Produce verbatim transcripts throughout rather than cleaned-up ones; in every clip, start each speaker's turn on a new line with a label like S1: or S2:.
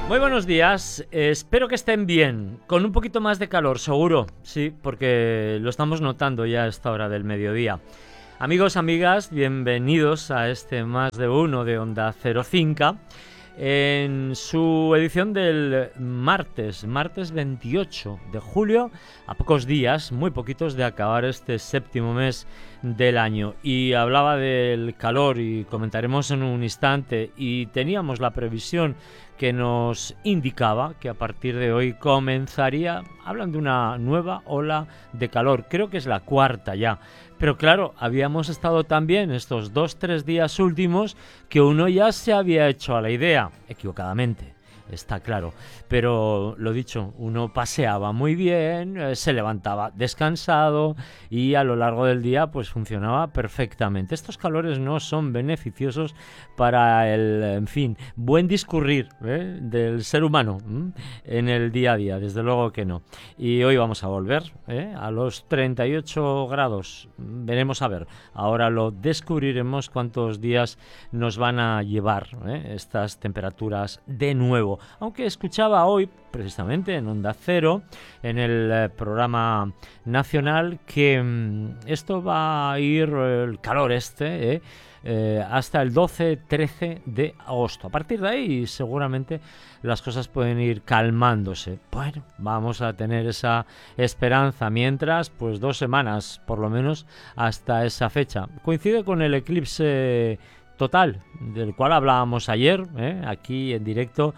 S1: Muy buenos días, eh, espero que estén bien, con un poquito más de calor, seguro, sí, porque lo estamos notando ya a esta hora del mediodía. Amigos, amigas, bienvenidos a este Más de Uno de Onda Cero Cinca, en su edición del martes, martes veintiocho de julio, a pocos días, muy poquitos de acabar este séptimo mes del año. Y hablaba del calor y comentaremos en un instante, y teníamos la previsión que nos indicaba que a partir de hoy comenzaría, hablan de una nueva ola de calor, creo que es la cuarta ya, pero claro, habíamos estado también estos dos, tres días últimos que uno ya se había hecho a la idea, equivocadamente, está claro, pero lo dicho, uno paseaba muy bien, eh, se levantaba descansado y a lo largo del día pues funcionaba perfectamente. Estos calores no son beneficiosos para el, en fin, buen discurrir ¿eh? del ser humano ¿m? en el día a día, desde luego que no. Y hoy vamos a volver ¿eh? a los treinta y ocho grados, veremos a ver, ahora lo descubriremos cuántos días nos van a llevar ¿eh? estas temperaturas de nuevo. Aunque escuchaba hoy, precisamente en Onda Cero, en el eh, programa nacional, que mmm, esto va a ir, eh, el calor este, eh, eh, hasta el doce trece de agosto. A partir de ahí seguramente las cosas pueden ir calmándose. Bueno, vamos a tener esa esperanza. Mientras, pues dos semanas por lo menos hasta esa fecha. Coincide con el eclipse total, del cual hablábamos ayer, eh, aquí en directo,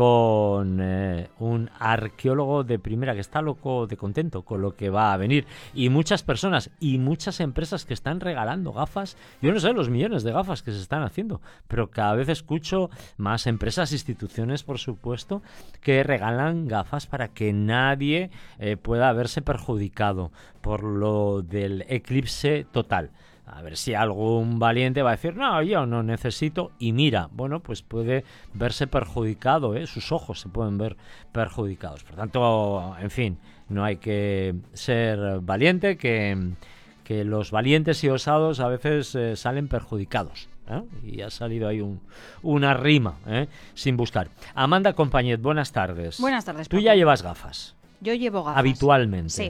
S1: con eh, un arqueólogo de primera que está loco de contento con lo que va a venir, y muchas personas y muchas empresas que están regalando gafas. Yo no sé los millones de gafas que se están haciendo, pero cada vez escucho más empresas, instituciones por supuesto, que regalan gafas para que nadie eh, pueda verse perjudicado por lo del eclipse total. A ver si algún valiente va a decir, no, yo no necesito, y mira, bueno, pues puede verse perjudicado, ¿eh? Sus ojos se pueden ver perjudicados. Por tanto, en fin, no hay que ser valiente, que, que los valientes y osados a veces eh, salen perjudicados. ¿eh? Y ha salido ahí un, una rima, ¿eh? sin buscar. Amanda Compañet, buenas tardes.
S2: Buenas tardes,
S1: Tú
S2: Paco.
S1: ya llevas gafas.
S2: Yo llevo gafas.
S1: Habitualmente.
S2: Sí.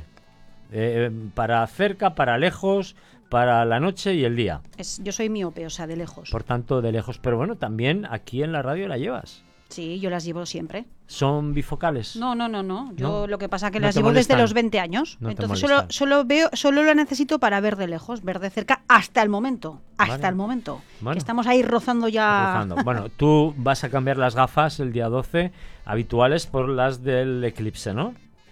S1: Eh, para cerca, para lejos, para la noche y el día.
S2: Es, yo soy miope, o sea, de lejos.
S1: Por tanto, de lejos. Pero bueno, también aquí en la radio la llevas.
S2: Sí, yo las llevo siempre.
S1: ¿Son bifocales?
S2: No, no, no, no. Yo
S1: ¿No?
S2: lo que pasa es que
S1: ¿No
S2: las
S1: te
S2: llevo
S1: molestan?
S2: desde los veinte años.
S1: ¿No te
S2: Entonces solo,
S1: molestan?
S2: solo veo, solo la necesito para ver de lejos, ver de cerca, hasta el momento. Hasta
S1: Vale.
S2: el momento.
S1: Bueno.
S2: Que estamos ahí rozando ya.
S1: Rozando. Bueno, tú vas a cambiar las gafas el día doce habituales por las del eclipse, ¿no?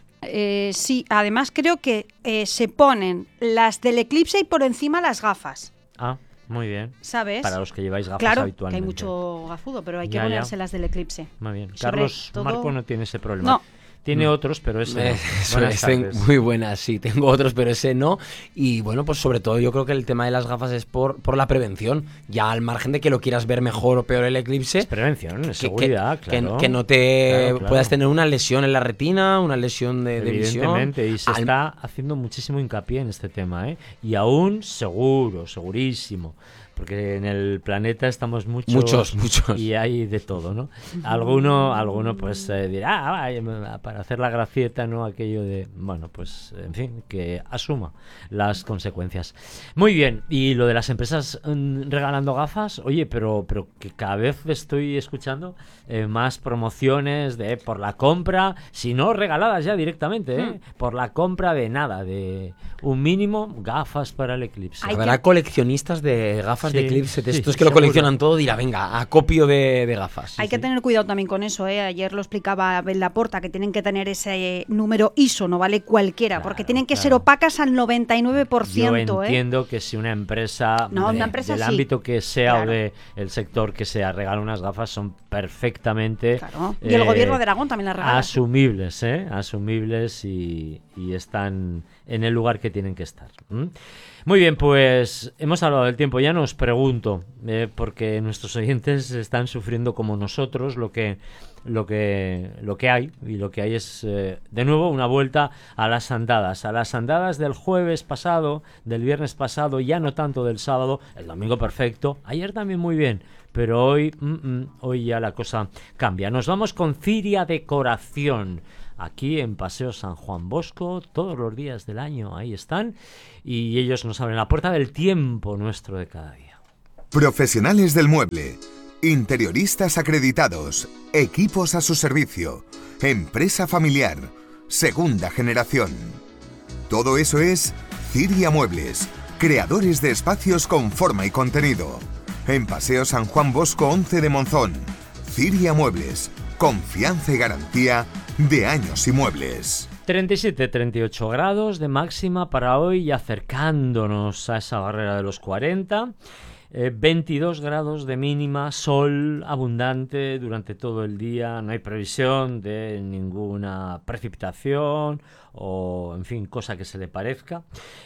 S2: Eh, sí, además creo que eh, se ponen las del eclipse y por encima las gafas.
S1: Ah, muy bien.
S2: ¿Sabes?
S1: Para los que lleváis gafas
S2: Claro, que
S1: habitualmente.
S2: hay mucho gafudo, pero hay que
S1: Ya, ya.
S2: ponerse las del eclipse.
S1: Muy bien.
S2: Sobre
S1: Carlos
S2: todo-
S1: Marco no tiene ese problema.
S2: No.
S1: Tiene otros, pero ese no.
S3: Eh,
S1: Buenas
S3: eso, ten-
S1: tardes.
S3: muy buenas, sí, tengo otros, pero ese no. Y bueno, pues sobre todo yo creo que el tema de las gafas es por, por la prevención. Ya al margen de que lo quieras ver mejor o peor el eclipse,
S1: Es prevención, es
S3: que,
S1: seguridad,
S3: que-
S1: claro.
S3: que, que no te
S1: Claro, claro.
S3: puedas tener una lesión en la retina, una lesión de, de visión.
S1: Evidentemente, y se
S3: Al-
S1: está haciendo muchísimo hincapié en este tema, ¿eh? Y aún seguro, segurísimo, porque en el planeta estamos muchos,
S3: Muchos, muchos.
S1: y hay de todo, ¿no? Alguno, alguno pues eh, dirá, ah, ay, para hacer la gracieta, ¿no? Aquello de, bueno, pues, en fin, que asuma las consecuencias. Muy bien, y lo de las empresas mm, regalando gafas, oye, pero, pero que cada vez estoy escuchando eh, más promociones de por la compra, si no regaladas ya directamente, ¿eh? Por la compra de nada, de un mínimo gafas para el eclipse.
S2: Hay
S3: Habrá
S2: que-
S3: coleccionistas de gafas
S1: Sí,
S3: de eclipse, de
S1: sí,
S3: estos que lo
S1: seguro.
S3: coleccionan todo, dirá, venga, acopio de, de gafas.
S2: Hay que tener cuidado también con eso, ¿eh? Ayer lo explicaba Abel Laporta, que tienen que tener ese eh, número I S O, no vale cualquiera,
S1: Claro,
S2: porque tienen que
S1: claro.
S2: ser opacas al noventa y nueve por ciento,
S1: Yo
S2: ¿eh?
S1: entiendo que si una empresa,
S2: No,
S1: de-
S2: una empresa
S1: del
S2: sí.
S1: ámbito que sea
S2: Claro.
S1: o de el sector que sea regala unas gafas son perfectamente
S2: Claro. Y el
S1: eh,
S2: gobierno de Aragón también las regala.
S1: asumibles, ¿eh? Asumibles y, y están en el lugar que tienen que estar. ¿m? Muy bien, pues hemos hablado del tiempo. Ya no os pregunto, eh, porque nuestros oyentes están sufriendo como nosotros lo que lo que lo que hay, y lo que hay es eh, de nuevo una vuelta a las andadas, a las andadas del jueves pasado, del viernes pasado, ya no tanto del sábado, el domingo perfecto, ayer también muy bien, pero hoy, mm, mm, hoy ya la cosa cambia. Nos vamos con Ciria Decoración, aquí en Paseo San Juan Bosco, todos los días del año, ahí están, y ellos nos abren la puerta del tiempo nuestro de cada día.
S4: Profesionales del mueble, interioristas acreditados, equipos a su servicio, empresa familiar, segunda generación. Todo eso es Ciria Muebles, creadores de espacios con forma y contenido. En Paseo San Juan Bosco once de Monzón. Ciria Muebles, confianza y garantía de años y muebles.
S1: treinta y siete, treinta y ocho grados de máxima para hoy y acercándonos a esa barrera de los cuarenta. Eh, veintidós grados de mínima, sol abundante durante todo el día, no hay previsión de ninguna precipitación o, en fin, cosa que se le parezca.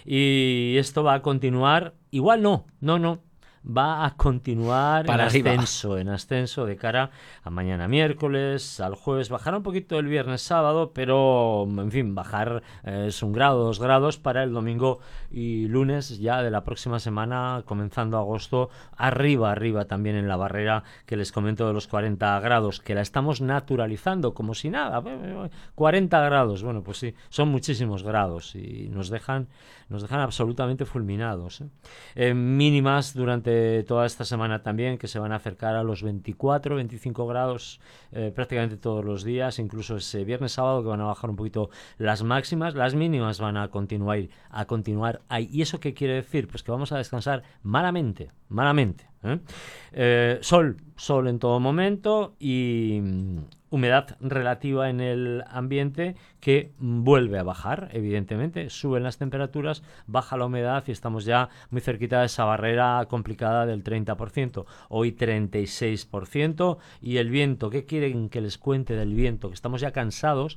S1: Y esto va a continuar, igual no, no, no. Va a continuar
S3: Para
S1: en
S3: arriba.
S1: ascenso, en ascenso de cara a mañana miércoles, al jueves. Bajará un poquito el viernes sábado, pero en fin, bajar eh, es un grado, dos grados para el domingo y lunes ya de la próxima semana, comenzando agosto, arriba, arriba también en la barrera que les comento de los cuarenta grados, que la estamos naturalizando como si nada. cuarenta grados, bueno, pues sí, son muchísimos grados y nos dejan, nos dejan absolutamente fulminados, ¿eh? Eh, mínimas durante toda esta semana también, que se van a acercar a los veinticuatro, veinticinco grados eh, prácticamente todos los días, incluso ese viernes sábado que van a bajar un poquito las máximas. Las mínimas van a continuar a continuar ahí. ¿Y eso qué quiere decir? Pues que vamos a descansar malamente, malamente, ¿eh? Eh, sol, sol en todo momento y mm, humedad relativa en el ambiente que vuelve a bajar, evidentemente, suben las temperaturas, baja la humedad y estamos ya muy cerquita de esa barrera complicada del treinta por ciento, hoy treinta y seis por ciento, y el viento, ¿qué quieren que les cuente del viento? Que estamos ya cansados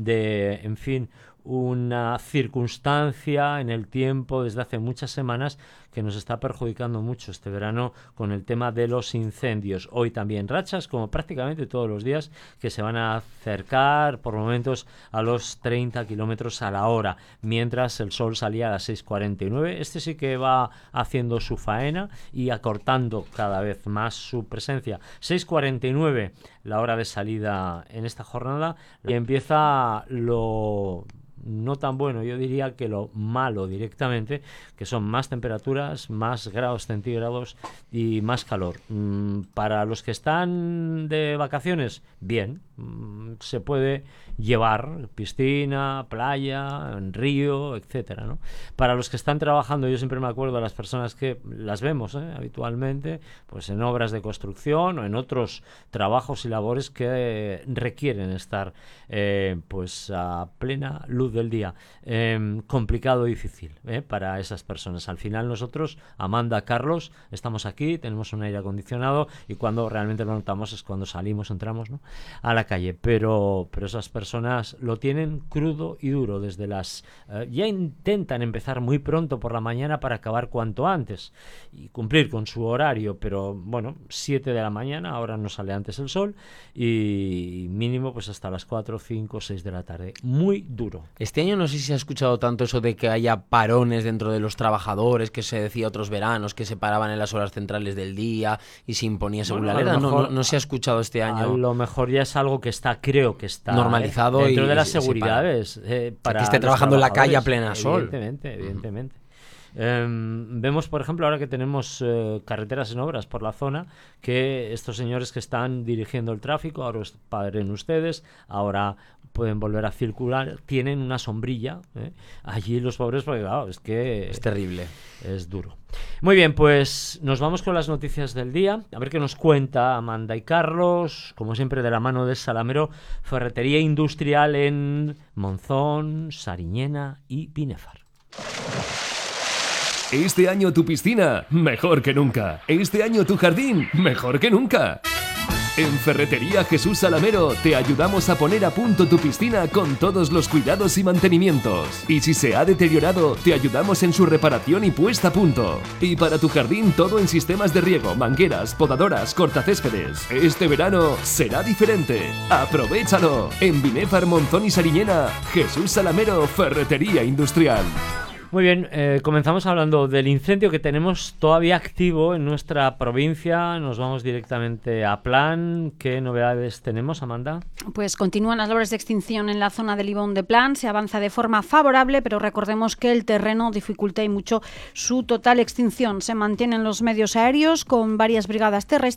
S1: de, en fin, una circunstancia en el tiempo desde hace muchas semanas que nos está perjudicando mucho este verano con el tema de los incendios. Hoy también rachas, como prácticamente todos los días, que se van a acercar por momentos a los treinta kilómetros a la hora, mientras el sol salía a las seis cuarenta y nueve. Este sí que va haciendo su faena y acortando cada vez más su presencia. seis cuarenta y nueve la hora de salida en esta jornada, y empieza lo no tan bueno, yo diría que lo malo directamente, que son más temperaturas, más grados centígrados y más calor. Mm, para los que están de vacaciones, bien, mm, se puede llevar piscina, playa, río, etcétera, ¿no? Para los que están trabajando, yo siempre me acuerdo de las personas que las vemos, ¿eh? habitualmente, pues en obras de construcción o en otros trabajos y labores que eh, requieren estar eh, pues a plena luz del día. Eh, complicado y difícil ¿eh? para esas personas. Al final nosotros, Amanda, Carlos, estamos aquí, tenemos un aire acondicionado y cuando realmente lo notamos es cuando salimos, entramos, ¿no? a la calle. Pero, pero esas personas lo tienen crudo y duro desde las... Eh, ya intentan empezar muy pronto por la mañana para acabar cuanto antes y cumplir con su horario, pero bueno, siete de la mañana, ahora no sale antes el sol, y mínimo pues hasta las cuatro, cinco, seis de la tarde. Muy duro.
S3: Este año no sé si se ha escuchado tanto eso de que haya parones dentro de los trabajadores, que se decía otros veranos, que se paraban en las horas centrales del día y se imponía según
S1: Bueno,
S3: la
S1: a lo
S3: ley. No,
S1: mejor-
S3: no, no se ha escuchado este
S1: A
S3: año.
S1: lo mejor ya es algo que está, creo que está
S3: Normalizado
S1: ¿eh? dentro
S3: y
S1: de las
S3: se- se
S1: seguridades eh, para
S3: que esté
S1: los
S3: trabajando en la calle a
S1: trabajadores.
S3: plena sol.
S1: Evidentemente, evidentemente. Eh, vemos, por ejemplo, ahora que tenemos eh, carreteras en obras por la zona, que estos señores que están dirigiendo el tráfico, ahora os paren ustedes, ahora pueden volver a circular, tienen una sombrilla ¿eh? allí los pobres, porque claro, es que
S3: Es terrible.
S1: es duro. Muy bien, pues nos vamos con las noticias del día. A ver qué nos cuenta Amanda y Carlos, como siempre de la mano de Salamero, ferretería industrial en Monzón, Sariñena y Binefar.
S5: Este año tu piscina, mejor que nunca. Este año tu jardín, mejor que nunca. En Ferretería Jesús Salamero te ayudamos a poner a punto tu piscina con todos los cuidados y mantenimientos. Y si se ha deteriorado, te ayudamos en su reparación y puesta a punto. Y para tu jardín todo en sistemas de riego, mangueras, podadoras, cortacéspedes. Este verano será diferente. ¡Aprovechalo! En Binefar, Monzón y Sariñena, Jesús Salamero, Ferretería Industrial.
S1: Muy bien, eh, comenzamos hablando del incendio que tenemos todavía activo en nuestra provincia. Nos vamos directamente a Plan. ¿Qué novedades tenemos, Amanda?
S2: Pues continúan las labores de extinción en la zona del Ibón de Plan. Se avanza de forma favorable, pero recordemos que el terreno dificulta y mucho su total extinción. Se mantienen los medios aéreos con varias brigadas terrestres